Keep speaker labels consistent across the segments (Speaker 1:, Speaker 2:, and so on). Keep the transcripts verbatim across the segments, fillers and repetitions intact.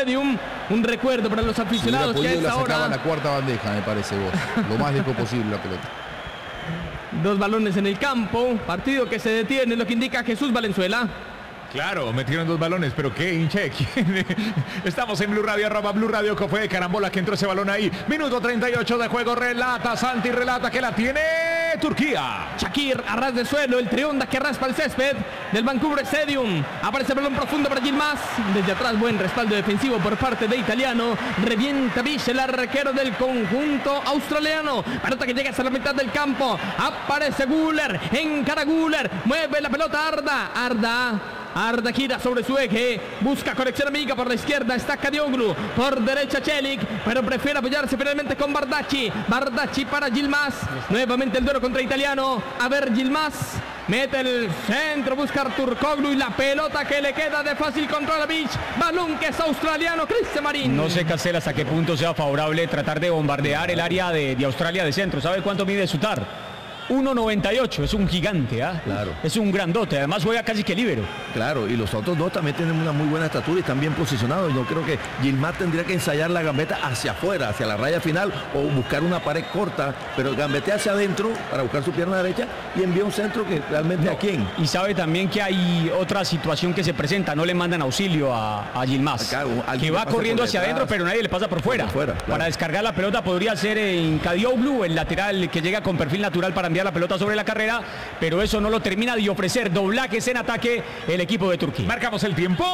Speaker 1: Stadium. Un recuerdo para los aficionados
Speaker 2: si
Speaker 1: que a esta hora...
Speaker 2: la cuarta bandeja, me parece vos. Lo más lejos posible la pelota.
Speaker 1: Dos balones en el campo. Partido que se detiene, lo que indica Jesús Valenzuela.
Speaker 3: Claro, metieron dos balones, pero qué hincha de quién. Estamos en Blue Radio, arroba Blue Radio, que fue de carambola que entró ese balón ahí. Minuto treinta y ocho de juego, relata Santi, relata que la tiene Turquía.
Speaker 1: Shakir a ras de suelo, el Trionda que raspa el césped del Vancouver Stadium. Aparece el balón profundo para Yilmaz. Desde atrás, buen respaldo defensivo por parte de Italiano. Revienta Bish, el arquero del conjunto australiano. Pelota que llega hasta la mitad del campo. Aparece Guller, encara Guller, mueve la pelota Arda. Arda. Arda gira sobre su eje, busca conexión amiga por la izquierda, está Kadioglu, por derecha Celik, pero prefiere apoyarse finalmente con Bardacci. Bardacci para Yilmaz, nuevamente el duelo contra Italiano. A ver Yilmaz, mete el centro, busca Turkoglu y la pelota que le queda de fácil control a Beach. Balón que es australiano, Cristian Marín.
Speaker 4: No sé, Castel, hasta qué punto sea favorable tratar de bombardear el área de, de Australia de centro. ¿Sabe cuánto mide Sutar? uno noventa y ocho, es un gigante, ¿ah? ¿eh?
Speaker 5: Claro.
Speaker 4: Es un grandote, además juega casi que líbero.
Speaker 5: Claro, y los otros dos también tienen una muy buena estatura y están bien posicionados. Yo creo que Yilmaz tendría que ensayar la gambeta hacia afuera, hacia la raya final, o buscar una pared corta, pero gambetea hacia adentro para buscar su pierna derecha y envía un centro que realmente
Speaker 4: no.
Speaker 5: ¿A quién?
Speaker 4: Y sabe también que hay otra situación que se presenta, no le mandan auxilio a, a Yilmaz,
Speaker 5: Acá,
Speaker 4: que va corriendo hacia adentro, pero nadie le pasa por fuera.
Speaker 5: Por fuera, claro.
Speaker 4: Para descargar la pelota podría ser en Kadioglu, el lateral que llega con perfil natural para enviar la pelota sobre la carrera, pero eso no lo termina de ofrecer. Doblajes en ataque el equipo de Turquía.
Speaker 3: Marcamos el tiempo.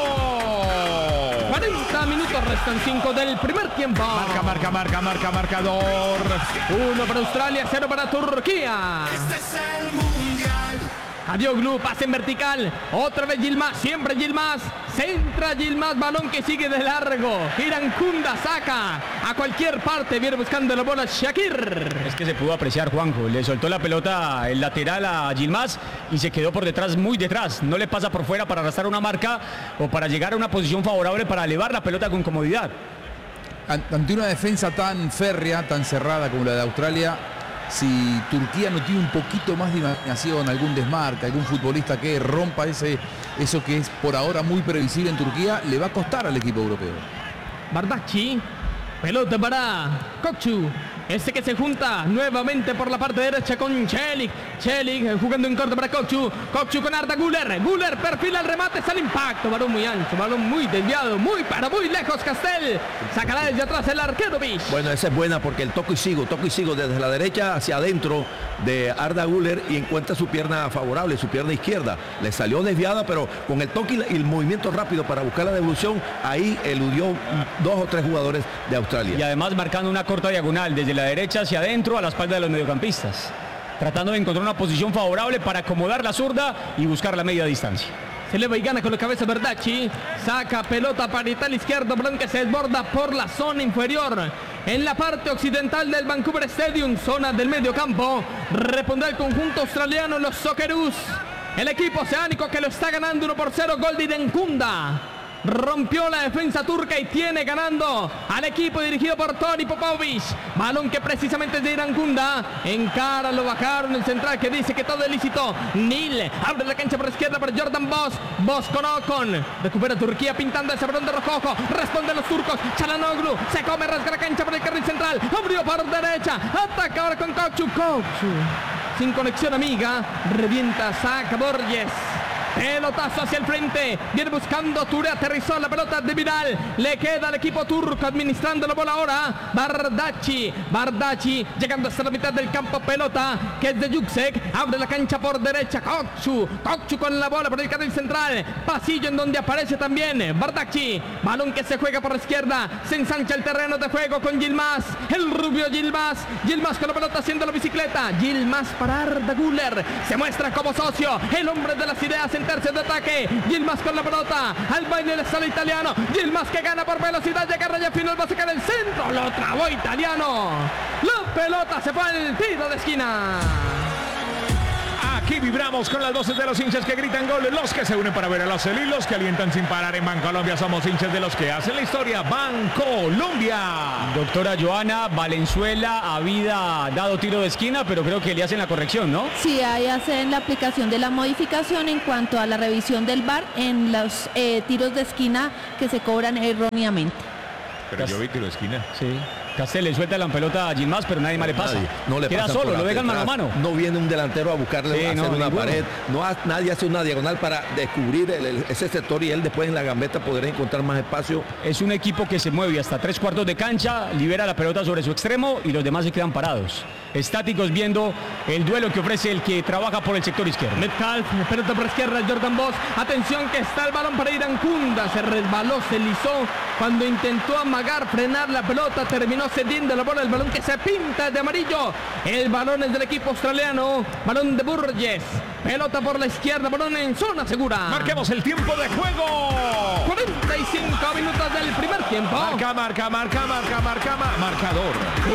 Speaker 1: cuarenta minutos, restan cinco del primer tiempo.
Speaker 3: Marca, marca, marca, marca, marcador.
Speaker 1: uno para Australia, cero para Turquía.
Speaker 6: Este es el mundial.
Speaker 1: Kadioglu, pase en vertical. Otra vez Yilmaz, siempre Yilmaz. Centra Yilmaz, balón que sigue de largo. Irankunda saca a cualquier parte. Viene buscando la bola Shakir.
Speaker 4: Es que se pudo apreciar, Juanjo. Le soltó la pelota el lateral a Yilmaz y se quedó por detrás, muy detrás. No le pasa por fuera para arrastrar una marca o para llegar a una posición favorable para elevar la pelota con comodidad.
Speaker 2: Ante una defensa tan férrea, tan cerrada como la de Australia, si Turquía no tiene un poquito más de imaginación, algún desmarque, algún futbolista que rompa ese, eso que es por ahora muy previsible en Turquía, le va a costar al equipo europeo.
Speaker 1: Bardacci, pelota para Kokchu. Ese que se junta nuevamente por la parte derecha con Celik. Celik jugando en corto para Kokchu. Kokchu con Arda Guller. Guller perfila el remate, está el impacto. Balón muy ancho, balón muy desviado, muy para muy lejos Castel. Sacará desde atrás el arquero Bish.
Speaker 5: Bueno, esa es buena porque el toco y sigo, toco y sigo desde la derecha hacia adentro de Arda Guller y encuentra su pierna favorable, su pierna izquierda. Le salió desviada, pero con el toque y el movimiento rápido para buscar la devolución, ahí eludió dos o tres jugadores de Australia.
Speaker 4: Y además marcando una corta diagonal desde la derecha hacia adentro a la espalda de los mediocampistas, tratando de encontrar una posición favorable para acomodar la zurda y buscar la media distancia.
Speaker 1: Se eleva y gana con la cabeza Bardacci. Saca pelota parital izquierdo, balón que se desborda por la zona inferior. En la parte occidental del Vancouver Stadium, zona del medio campo, repondrá el conjunto australiano, los Socceroos. El equipo oceánico que lo está ganando uno por cero, gol de Irankunda. Rompió la defensa turca y tiene ganando al equipo dirigido por Toni Popovic. Balón que precisamente es de Irankunda. Encara, lo bajaron el central que dice que todo es lícito. Nil abre la cancha por la izquierda para Jordan Boss. Boss con Ocon. Recupera Turquía pintando ese balón de rojo. Responden los turcos. Çalhanoğlu se come, rasga la cancha por el carril central. Abrió por derecha. Ataca ahora con Kokchu. Kokchu sin conexión amiga. Revienta, saca Borges. Pelotazo hacia el frente. Viene buscando Touré. Aterrizó la pelota de Vidal. Le queda al equipo turco administrando la bola ahora. Bardacci. Bardacci llegando hasta la mitad del campo. Pelota que es de Juksek. Abre la cancha por derecha. Kokchu. Kokchu con la bola por el carril central. Pasillo en donde aparece también Bardacci. Balón que se juega por la izquierda. Se ensancha el terreno de juego con Yilmaz. El rubio Yilmaz. Yilmaz con la pelota haciendo la bicicleta. Yilmaz para Arda Guller. Se muestra como socio. El hombre de las ideas en tercio de ataque. Yilmaz con la pelota. Al baile le sale Italiano. Yilmaz que gana por velocidad. Llega a raya final. Va a sacar el centro. Lo trabó Italiano. La pelota se fue al tiro de esquina.
Speaker 3: Aquí vibramos con las voces de los hinchas que gritan goles, los que se unen para ver a los y los que alientan sin parar en Bancolombia. Somos hinchas de los que hacen la historia. Bancolombia.
Speaker 4: Doctora Joana, Valenzuela había dado tiro de esquina, pero creo que le hacen la corrección, ¿no?
Speaker 7: Sí, ahí hacen la aplicación de la modificación en cuanto a la revisión del V A R en los eh, tiros de esquina que se cobran erróneamente.
Speaker 3: Pero yo vi tiro de esquina.
Speaker 4: Sí. Castel le suelta la pelota a Gilmás, pero nadie más le pasa.
Speaker 5: Nadie, no le
Speaker 4: Queda
Speaker 5: pasan
Speaker 4: solo,
Speaker 5: por
Speaker 4: lo dejan mano a
Speaker 5: detrás.
Speaker 4: mano.
Speaker 5: No viene un delantero a buscarle
Speaker 4: Sí,
Speaker 5: a hacer
Speaker 4: no,
Speaker 5: una
Speaker 4: ninguno.
Speaker 5: pared. No ha- nadie hace una diagonal para descubrir el- el- ese sector y él después en la gambeta podrá encontrar más espacio.
Speaker 4: Es un equipo que se mueve hasta tres cuartos de cancha, libera la pelota sobre su extremo y los demás se quedan parados, estáticos viendo el duelo que ofrece el que trabaja por el sector izquierdo.
Speaker 1: Metcalf, pelota por izquierda, Jordan Boss. Atención que está el balón para Irancunda. Se resbaló, se lisó. Cuando intentó amagar, frenar la pelota, terminó cediendo la bola. El balón que se pinta de amarillo. El balón es del equipo australiano. Balón de Burgess. Pelota por la izquierda, balón en zona segura.
Speaker 3: Marquemos el tiempo de juego.
Speaker 1: cuarenta y cinco minutos del primer tiempo.
Speaker 3: Marca, marca, marca, marca, marca, ma- marcador.